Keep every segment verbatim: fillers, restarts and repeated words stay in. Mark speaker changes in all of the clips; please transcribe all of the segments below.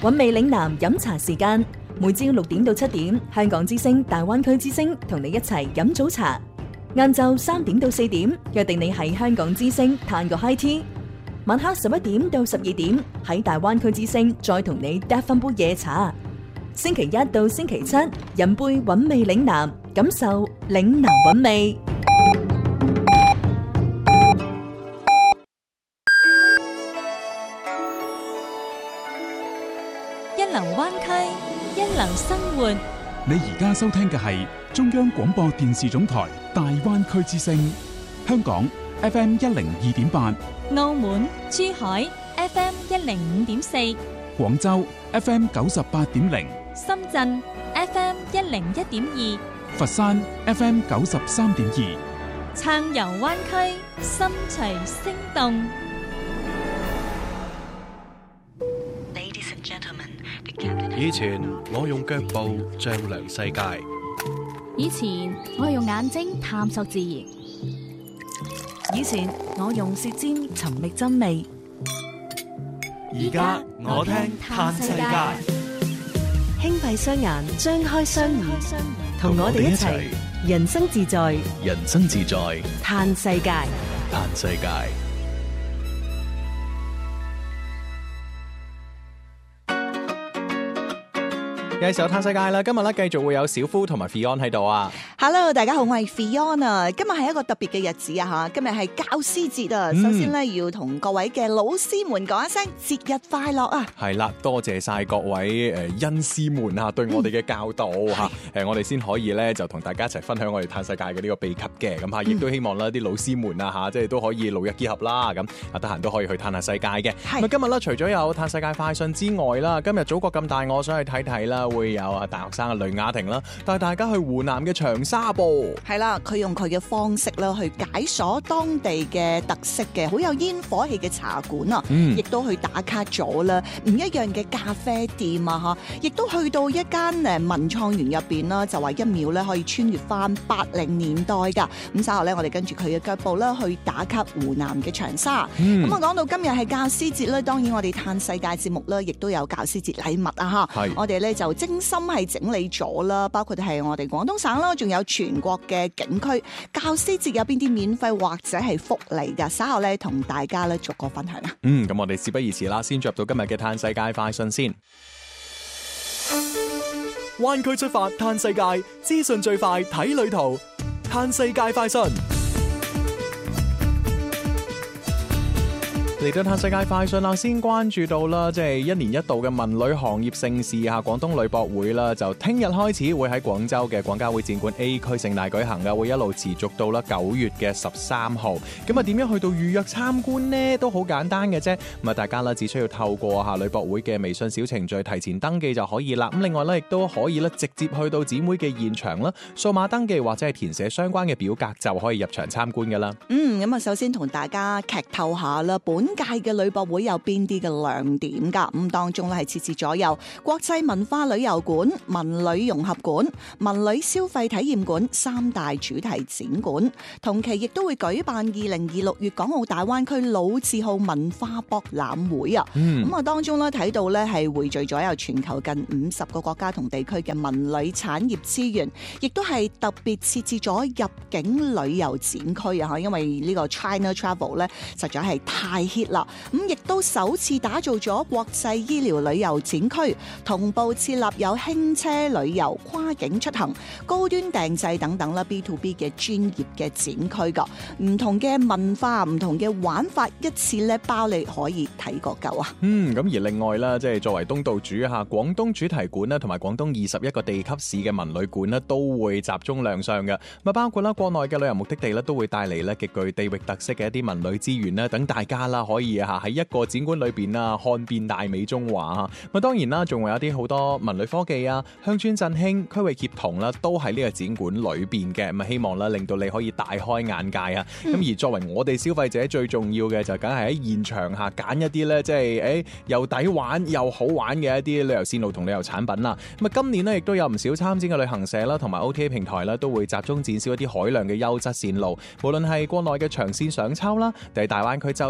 Speaker 1: 韻味嶺南飲茶時間，每朝六點到七點，香港之聲、大灣區之聲同你一齊飲早茶。晏晝三點到四點，約定你喺香港之聲嘆個 high tea。晚黑十一點到十二點，喺大灣區之聲再同你嗒翻杯夜茶。星期一到星期七，飲杯韻味嶺南，感受嶺南韻味。
Speaker 2: 一流灣區，一流生活。
Speaker 3: 你而家收聽嘅係中央廣播電視總台大灣區之聲，香港 F M 一零二點八，
Speaker 2: 澳門、珠海 F M 一零五點四，
Speaker 3: 廣州 F M 九十八點零，
Speaker 2: 深圳 F M 一零一點二，
Speaker 3: 佛山 F M 九十三點二。
Speaker 2: 撐遊灣區，心隨聲動。
Speaker 4: 以前我用腳步丈量世界，
Speaker 5: 以前我用眼睛探索自然，
Speaker 1: 以前我用舌尖尋覓真味，
Speaker 6: 而家我聽嘆世界。
Speaker 1: 輕閉雙眼，張開雙耳，同我哋一齊人生自在，
Speaker 4: 人生自在
Speaker 1: 嘆世界，
Speaker 4: 嘆世界。
Speaker 6: 有時候嘆世界啦，今日咧繼續會有小夫同埋 Fion 喺度啊。
Speaker 7: Hello， 大家好，我係 Fion 啊。今日係一個特別嘅日子啊吓，今日係教師節啊。嗯、首先咧要同各位嘅老師們講一聲節日快樂啊。
Speaker 6: 係啦，多謝晒各位誒恩師們啊，對我哋嘅教導吓，誒、嗯、我哋先可以咧就同大家一齊分享我哋嘆世界嘅呢個秘笈嘅，咁吓亦都希望啦啲老師們啊吓，即係都可以勞逸結合啦，咁啊得閒都可以去嘆下世界嘅。咁今日咧除咗有嘆世界快訊之外啦，今日祖國咁大，我想去睇睇啦。會有啊大學生嘅雷雅婷啦，帶大家去湖南嘅長沙噃。
Speaker 7: 係啦，佢用佢嘅方式啦，去解鎖當地嘅特色嘅好有煙火氣嘅茶館啊，亦、嗯、都去打卡咗啦，唔一樣嘅咖啡店啊，吓，亦都去到一間誒文創園入邊啦，就話一秒咧可以穿越翻八零年代噶。咁稍後咧，我哋跟住佢嘅腳步啦，去打卡湖南嘅長沙。咁、嗯、啊，講到今日係教師節咧，當然我哋嘆世界節目咧，亦都有教師節禮物啊，吓，我哋咧就精心係整理咗啦，包括係我哋廣東省啦，仲有全國嘅景區教師節有邊啲免費或者係福利噶，稍後咧同大家咧逐個分享啊。
Speaker 6: 嗯，咁我哋事不宜遲啦，先進入到今日嘅嘆世界快訊先。灣區出發嘆世界，資訊最快睇旅途，嘆世界快訊。嚟到嘆世界快訊啦，先關注到啦，即係一年一度嘅文旅行業盛事嚇廣東旅博會啦，就聽日開始會喺廣州嘅廣交會展館 A 區盛大舉行嘅，會一路持續到啦九月嘅十三號。咁啊點樣去到預約參觀呢？都好簡單嘅啫。咁啊大家啦只需要透過嚇旅博會嘅微信小程序提前登記就可以啦。咁另外咧亦都可以咧直接去到展會嘅現場啦，數碼登記或者係填寫相關嘅表格就可以入場參觀㗎啦。
Speaker 7: 嗯，咁啊首先同大家劇透下啦，本屆嘅旅博會有邊啲嘅亮點噶？咁當中咧係設置咗有國際文化旅遊館、文旅融合館、文旅消費體驗館三大主題展館。同期亦都會舉辦二零二六粵港澳大灣區老字號文化博覽會啊！咁啊、嗯、當中咧睇到咧係匯聚咗有全球近五十個國家同地區嘅文旅產業資源，亦都係特別設置咗入境旅遊展區啊！因為呢個 China Travel 咧實在係太 hit 啦。咁亦都首次打造咗國際醫療旅遊展區，同步設立有輕車旅遊、跨境出行、高端訂製等等啦 B to B 嘅專業嘅展區噶，唔同嘅文化、唔同嘅玩法，一次咧包你可以睇個夠啊！
Speaker 6: 嗯，咁而另外啦，即係作為東道主嚇，廣東主題館啦，同埋廣東二十一個地級市嘅文旅館咧，都會集中亮相嘅。咁啊，包括啦國內嘅旅遊目的地咧，都會帶嚟咧極具地域特色嘅一啲文旅資源啦，等大家啦可以嚇喺一個展館裏邊啊看遍大美中華啊！咁當然啦，仲會有啲好多文旅科技啊、鄉村振興、區域協同啦，都喺呢個展館裏邊嘅。咁啊，希望啦令到你可以大開眼界啊！咁、嗯、而作為我哋消費者最重要嘅就梗係喺現場下揀一啲咧，即係誒又抵玩又好玩嘅一啲旅遊線路同旅遊產品啦。咁啊，今年呢，亦都有唔少參展嘅旅行社啦，同埋 O T A 平台啦，都會集中展銷一啲海量嘅優質線路，無論係國內嘅長線上抽啦，定係大灣區周邊嘅短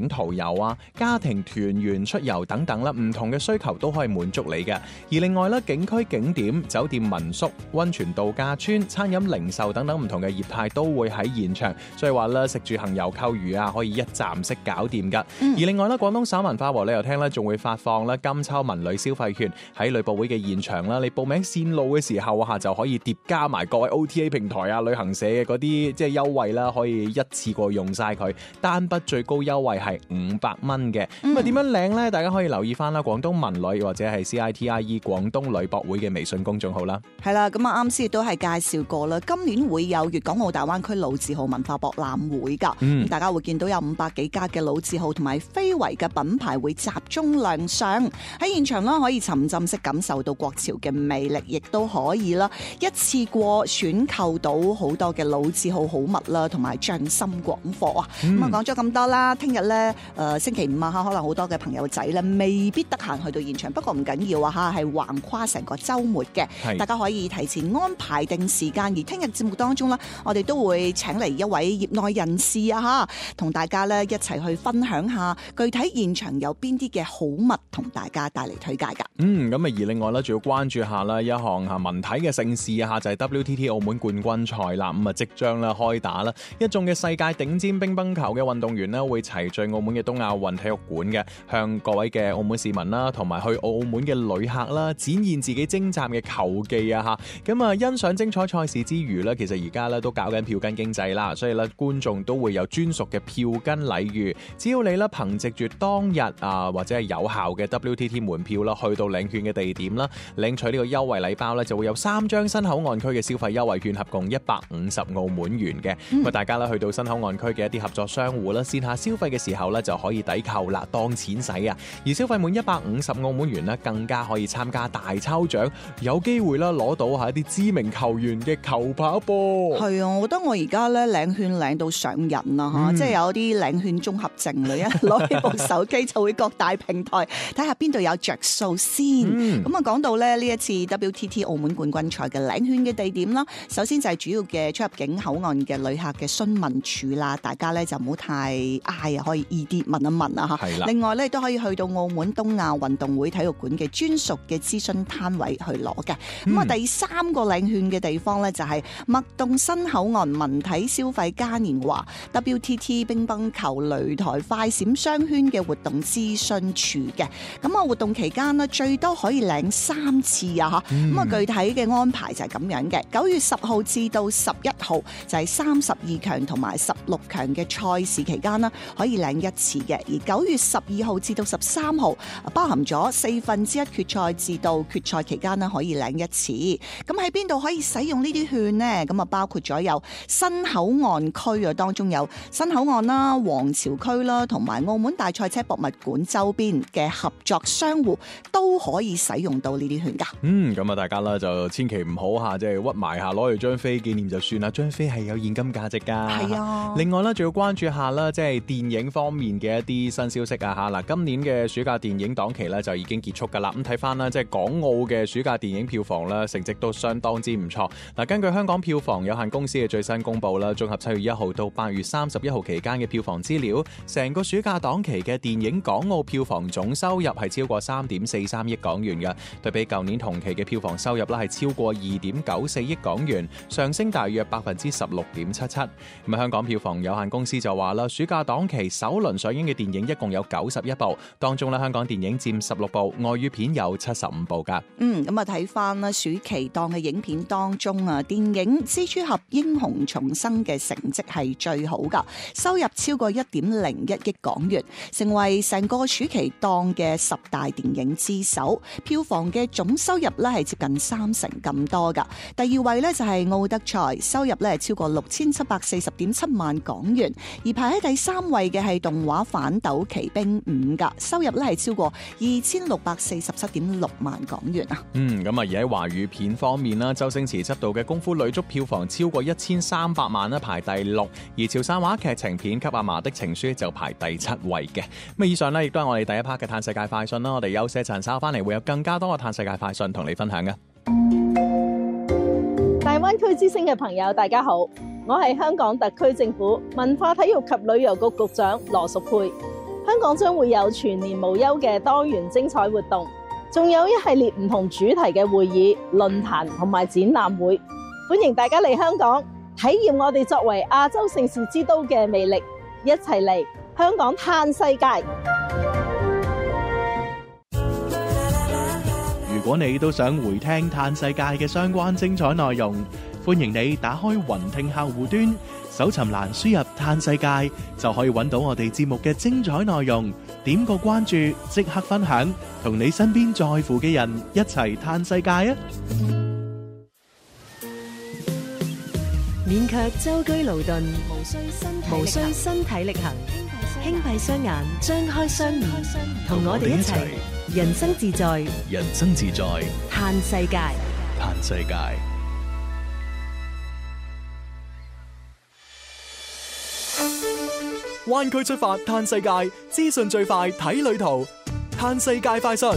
Speaker 6: 短途遊啊、家庭團圓出遊等等啦，唔同嘅需求都可以滿足你嘅。而另外咧，景區景點、酒店民宿、溫泉度假村、餐飲零售等等唔同嘅業態都會喺現場，所以話咧食住行遊購娛啊，可以一站式搞掂噶。嗯、而另外咧，廣東省文化和旅遊廳咧仲會發放咧金秋文旅消費券，喺旅博會嘅現場啦，你報名線路嘅時候啊，就可以疊加埋各位 O T A 平台啊、旅行社嘅嗰啲即係優惠啦，可以一次過用晒佢，單筆最高優惠係五百蚊嘅。咁啊點樣領呢？大家可以留意翻啦，廣東文旅或者係 C I T I E 廣東旅博會嘅微信公眾號啦。
Speaker 7: 係啦，咁啊啱先亦都係介紹過啦，今年會有粵港澳大灣區老字號文化博覽會㗎。嗯、大家會見到有五百幾家嘅老字號同埋非遺嘅品牌會集中亮相喺現場啦，可以沉浸式感受到國潮嘅魅力，亦都可以啦一次過選購到好多嘅老字號好物啦，同埋匠心廣貨啊！咁啊講咗咁多啦，聽日咧誒星期五啊嚇，可能好多嘅朋友仔咧未必得閒去到現場，不過唔緊要啊嚇，係橫跨成個週末嘅，是大家可以提前安排定時間。而聽日節目當中啦，我哋都會請嚟一位業內人士啊嚇，同大家咧一齊去分享下具體現場有邊啲嘅好物同大家帶嚟推介㗎。
Speaker 6: 嗯，咁啊而另外咧，仲要關注下啦一項嚇文體嘅盛事啊嚇，就係 W T T 澳門冠軍賽啦。咁啊即將咧開打啦，一眾嘅世界頂尖乒乓球嘅運動員咧會齊聚澳門嘅東亞運體育館嘅，向各位嘅澳門市民啦，同埋去澳門嘅旅客啦，展現自己精湛嘅球技啊嚇。咁啊欣賞精彩賽事之餘咧，其實而家咧都搞緊票根經濟啦，所以咧觀眾都會有專屬嘅票根禮遇。只要你咧憑藉住當日啊或者係有效嘅 W T T 門票啦，去到領券嘅地點啦，領取呢個優惠禮包咧，就會有三張新口岸區嘅消費優惠券，合共一百五十澳門元嘅。咁啊、嗯，大家咧去到新口岸區嘅一啲合作商戶啦，線下消費嘅時候咧就可以抵扣啦，當錢使啊！而消費滿一百五十澳門元咧，更加可以參加大抽獎，有機會啦攞到係一啲知名球員嘅球拍噃。係啊，我覺得我而家咧領券領到上癮啊嚇，嗯、即係有啲領券綜合症嚟啊！攞起部手機就會各大平台睇下邊度有着數先。咁啊講到咧呢一次 W T T 澳門冠軍賽嘅領券嘅地點啦，首先就係主要嘅出入境口岸嘅旅客嘅詢問處啦，大家咧就唔好太嗌啊，可以易啲問一問啊嚇。係啦。另外咧都可以去到澳門東亞運動會體育館嘅專屬嘅諮詢攤位去攞嘅。咁啊、嗯、第三個領券嘅地方咧就係麥洞新口岸文體消費嘉年華 W T T 乒乓球擂台快閃雙圈嘅活動諮詢處嘅。咁啊活動期間呢，最多可以領三次啊嚇。咁啊、嗯、具體嘅安排就係咁樣嘅，九月十號至到十一號就係三十二強同埋十六強嘅賽事期間啦，可以領一次嘅。而九月十二號至到十三號包含咗四分之一決賽至到決賽期間啦，可以領一次。咁喺邊度可以使用呢啲券呢？咁啊包括咗有新口岸區啊，當中有新口岸啦、皇朝區啦，同埋澳門大賽車博物館周邊嘅合作商戶都可以使用到呢啲券噶。嗯，咁啊大家啦就千祈唔好吓，即係屈埋下攞住張飛紀念就算啦，張飛係有現金價值噶。係啊。另外咧，仲要關注下啦，即係電影方面嘅一啲新消息啊吓。嗱，今年嘅暑假電影檔期咧就已經結束噶啦。咁睇翻啦，即係港澳嘅暑假電影票房咧成績都相當之唔錯。嗱，根據香港票房有限公司嘅最新公布啦，綜合七月一號到八月三十一號期間嘅票房資料，成個暑假檔期嘅電影港澳票房總收入係超過三點四三億港元嘅，對比舊年同期嘅票房收入啦係超過二點九四億港元，上升大約百分之十六點七七。咁啊，香港票房有限公司就話啦，暑假檔期首輪上映嘅電影一共有九十一部，當中咧香港電影佔十六部，外語片有七十五部噶。嗯，咁啊睇翻啦，暑期檔嘅影片當中啊，電影《蜘蛛俠：英雄重生》嘅成績係最好噶，收入超過一點零一億港元，成為成個暑期檔嘅十大電影之首，票房嘅總收入咧係接近三成咁多噶。第二位咧就係奧德賽，收入咧係超過六千七百四十點七萬港元，而排喺第三位嘅係動畫《反斗奇兵五》噶，收入咧係超過二千六百四十七點六萬港元啊。嗯，咁啊而喺華語片方面啦，周星馳執導嘅《功夫》女足票房超過一千三百萬啦，排第六，而潮汕話劇情片《給阿嫲的情書》就排第七位嘅。咁以上呢，亦都係我哋第一 part 嘅嘆世界快訊啦。我哋休息一陣，稍後翻嚟會有更加多嘅嘆世界快訊同你分享嘅。
Speaker 8: 大灣區之聲嘅朋友，大家好，我係香港特區政府文化體育及旅遊局局長羅淑佩。 香港將會有全年無休嘅多元精彩活動，仲有一系列唔同主題嘅會議、論壇同埋展覽會，歡迎大家嚟香港體驗我哋作為亞洲盛事之都嘅魅力，一齊嚟香港嘆世界。
Speaker 9: 如果你都想回聽嘆世界嘅相關精彩內容，歡迎你打開雲聽客戶端，搜尋欄輸入嘆世界，就可以揾到我哋節目嘅精彩內容。點個關注，即刻分享，同你身邊在乎嘅人一齊嘆世界啊！
Speaker 10: 勉強舟車勞頓，無需身體無需身體力行，輕閉雙眼，張開雙耳，同我哋一齊人生自在，
Speaker 4: 人生自在，
Speaker 10: 嘆世界，
Speaker 4: 嘆世界。
Speaker 11: 灣區出發嘆世界，資訊最快睇旅途，嘆世界快訊。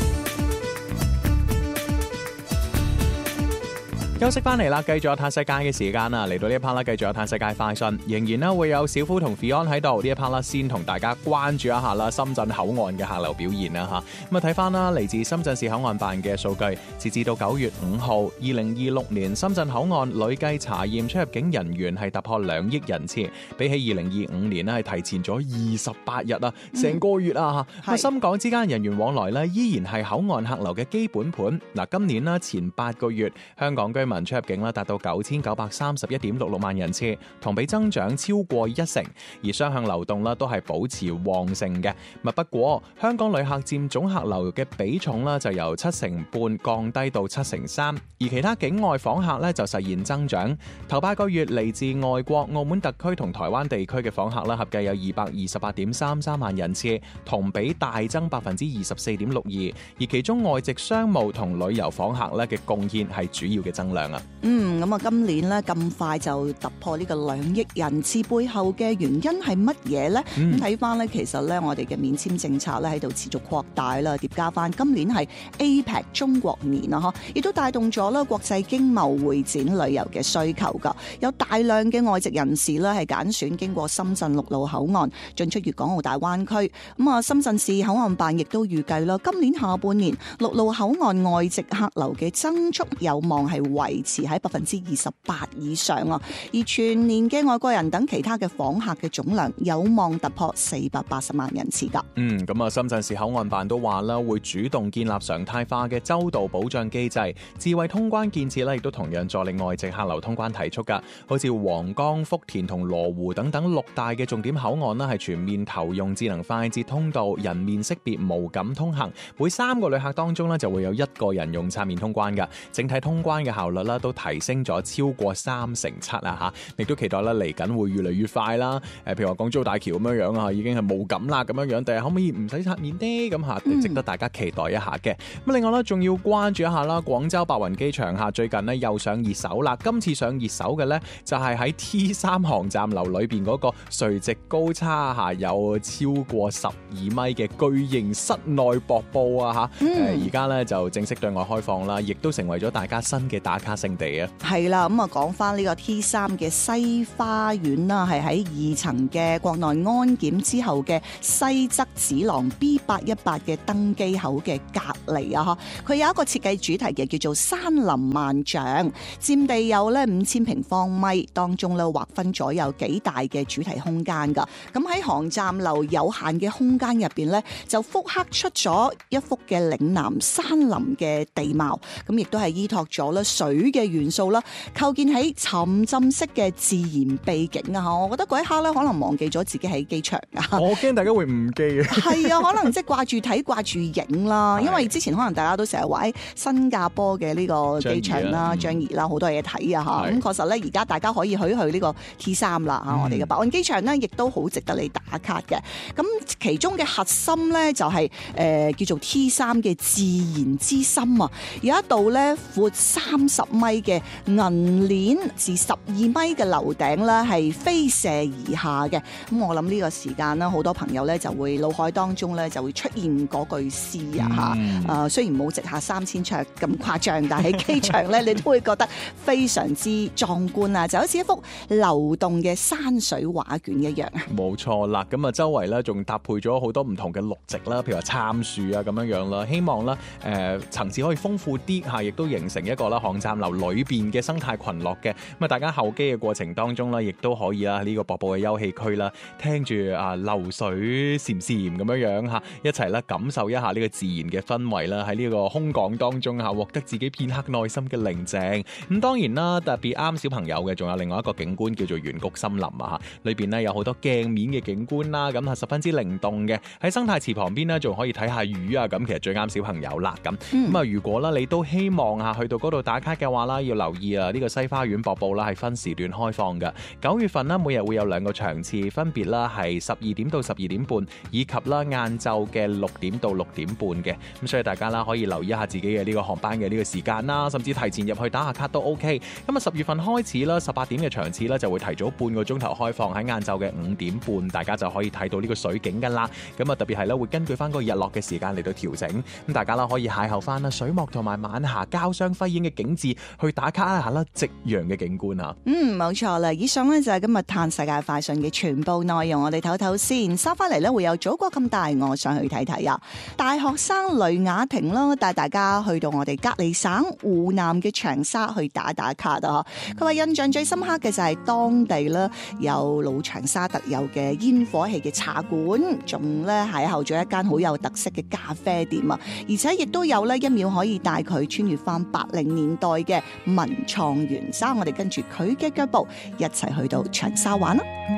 Speaker 6: 休息翻嚟啦，繼續有嘆世界嘅時間啦，嚟到呢一 part 啦，繼續有嘆世界快訊，仍然咧會有小夫同 Fion 喺度，呢一 part 啦，先同大家關注一下啦，深圳口岸嘅客流表現啦吓。咁啊睇翻啦，嚟自深圳市口岸辦嘅數據，截至到九月五號，二零二六年深圳口岸累計查驗出入境人員係突破兩億人次，比起二零二五年咧係提前咗二十八日啊，成個月啊吓。咁、嗯、深港之間人員往來咧依然係口岸客流嘅基本盤。嗱，今年啦前八個月，香港居民出入境啦達到九千九百三十一點六六萬人次，同比增長超過一成，而雙向流動啦都係保持旺盛嘅。不過香港旅客佔總客流嘅比重啦就由七成半降低到七成三，而其他境外訪客咧就實現增長。頭八個月嚟自外國、澳門特區同台灣地區嘅訪客啦，合計有二百二十八點三三萬人次，同比大增百分之二十四點六二，而其中外籍商務同旅遊訪客咧嘅貢獻係主要嘅增量啊。
Speaker 7: 嗯，咁啊，今年咧咁快就突破呢個兩億人次，背後嘅原因係乜嘢呢？咁睇翻咧，其實咧我哋嘅免簽政策咧喺度持續擴大啦，疊加翻今年係 A P E C 中國年啊，嗬，亦都帶動咗啦國際經貿會展旅遊嘅需求噶，有大量嘅外籍人士咧係揀選經過深圳陸路口岸進出粵港澳大灣區。咁啊，深圳市口岸辦亦都預計啦，今年下半年陸路口岸外籍客流嘅增速有望係維持喺百分之二十八以上啊，而全年嘅外國人等其他嘅訪客嘅總量有望突破四百八十萬人次噶。
Speaker 6: 嗯，咁啊，深圳市口岸辦都話啦，會主動建立常態化嘅周到保障機制，智慧通關建設咧，亦都同樣助力外籍客流通關提速噶。好似黃岡、福田同羅湖等等六大嘅重點口岸啦，係全面投用智能快捷通道、人面識別、無感通行，每三個旅客當中咧就會有一個人用刷面通關噶，整體通關嘅效率啦都提升咗超過三成七啊吓，亦都期待啦嚟緊會越嚟越快啦。誒，譬如話港珠澳大橋咁樣樣啊，已經係冇感啦咁樣樣，但係可唔可以唔使刷面呢？咁吓，值得大家期待一下嘅。咁、嗯、另外咧，仲要關注一下啦，廣州白雲機場下最近呢又上熱搜啦。今次上熱搜嘅呢，就係喺 T 三航站樓裏邊嗰個垂直高差下有超過十二米嘅巨型室內瀑布啊吓。誒，而家呢就正式對外開放啦，亦都成為咗大家新嘅打卡勝地啊。
Speaker 7: 係啦，咁啊講翻呢個 T 三嘅西花園啦，係喺二層嘅國內安檢之後嘅西側子廊 B 八一八嘅登機口嘅隔離啊，佢有一個設計主題嘅叫做山林萬象，佔地有咧五千平方米，當中咧劃分咗有幾大嘅主題空間噶。咁喺航站樓有限嘅空間入邊咧，就複刻出咗一幅嘅嶺南山林嘅地貌，咁亦都係依託咗咧水嘅元素啦，構建起沉浸式嘅自然背景啊！我覺得嗰一刻咧，可能忘記咗自己喺機場啊！
Speaker 6: 我驚大家會唔記啊！
Speaker 7: 係啊，可能即係掛住睇、掛住影啦。因為之前可能大家都成日話喺新加坡嘅呢個機場啦、樟宜啦，好多嘢睇啊！嚇咁確實咧，而家大家可以去去呢個 T 三啦嚇，我哋嘅白雲機場咧，亦都好值得你打卡嘅。咁其中嘅核心咧就係、是、誒、呃、叫做 T 三嘅自然之心啊！有一道咧闊三十米嘅銀鏈至十二米嘅樓頂咧係飛射而下嘅。咁我諗呢個時間咧，好多朋友咧就會腦海當中咧就會出現嗰句詩啊嚇。誒、
Speaker 6: 嗯
Speaker 7: 呃、雖然冇直下三千尺咁誇張，但係喺機場咧你都會覺得非常之壯觀啊，就好似一幅流動嘅山水畫卷一樣啊。
Speaker 6: 冇錯啦，咁啊周圍咧仲搭配咗好多唔同嘅綠植啦，譬如話杉樹啊咁樣樣啦，希望咧誒層次可以豐富啲嚇，亦都形成一個啦航站樓裏邊嘅生態群落嘅。咁啊大家候機嘅過程當中咧，亦都可以啦呢個瀑布嘅休憩區啦，聽住啊流水潺潺咁樣樣嚇，一齊咧感受一下呢個自然嘅氛圍啦，喺呢個空港當中嚇獲得自己片刻內心嘅寧靜。咁當然啦，特別啱小朋友嘅，仲有另外一個景觀叫做圓谷森林啊嚇，裏邊咧有好多鏡面嘅景觀啦，咁係十分之靈動嘅。喺生態池旁邊咧，仲可以睇下魚啊，咁其實最啱小朋友啦。咁咁啊，如果啦你都希望啊去到嗰度打卡嘅話啦，要留意啊呢個西花園瀑布啦係分時段開放嘅。九月份啦，每日會有兩個場次，分別啦係十二點到十二點半，以及啦晏晝嘅六點到六點半嘅。咁所以大家啦可以留意一下自己嘅呢個航班嘅呢個時間啦，甚至提前入去打下卡都 OK。咁啊十月份開始啦，十八點嘅場次咧就會提早半個鐘頭開放，喺晏晝嘅五點半，大家就可以睇到呢個水景噶啦。咁啊特別係咧會根據翻個日落嘅時間嚟到調整，咁大家啦可以邂逅翻啦水幕同埋晚霞交相輝映嘅景致，去打卡一下啦夕陽嘅景觀啊。
Speaker 7: 嗯，冇錯啦。以上咧就係今日嘆世界快訊嘅全部內容，我哋唞唞先，收翻嚟咧會有祖國咁大，我想去睇睇啊！大學生雷雅婷啦，帶大家去到我哋隔離省湖南嘅長沙去打打卡啊！佢話印象最深刻嘅就係當地啦，有老長沙特有嘅煙火氣嘅茶館，仲咧邂逅咗一間好有特色嘅咖啡店啊！而且亦都有咧一秒可以帶佢穿越翻八零年代嘅文創園。所以我哋跟住佢嘅腳步一齊去到長沙玩啦！